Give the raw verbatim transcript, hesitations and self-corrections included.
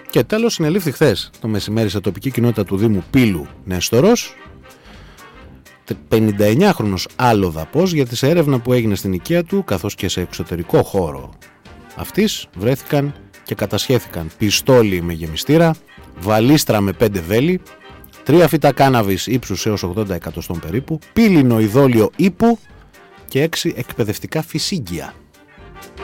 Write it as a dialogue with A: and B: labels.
A: Και τέλος, συνελήφθη χθες το μεσημέρι σε τοπική κοινότητα του Δήμου Πύλου Νέστορος πενηνταεννιάχρονος αλλοδαπός, γιατί σε έρευνα που έγινε στην οικία του καθώς και σε εξωτερικό χώρο αυτής βρέθηκαν και κατασχέθηκαν πιστόλι με γεμιστήρα, βαλίστρα με πέντε βέλη, τρία φύτα κάναβης ύψους έως ογδόντα εκατοστών περίπου, πύλινο ειδόλιο ύπου και έξι εκπαιδευτικά φυσίγγια.